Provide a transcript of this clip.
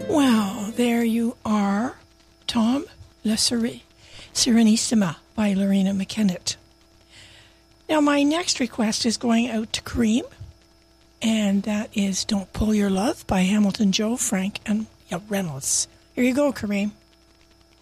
Well, there you are, Tom, La Serenissima by Lorena McKennitt. Now, my next request is going out to Kareem, and that is Don't Pull Your Love by Hamilton Joe, Frank, and Reynolds. Here you go, Kareem.